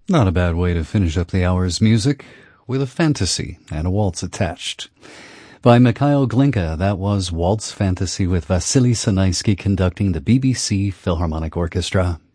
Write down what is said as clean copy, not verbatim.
Not a bad way to finish up the hour's music, with a fantasy and a waltz attached. By Mikhail Glinka, that was Waltz Fantasy with Vasily Sanaisky conducting the BBC Philharmonic Orchestra.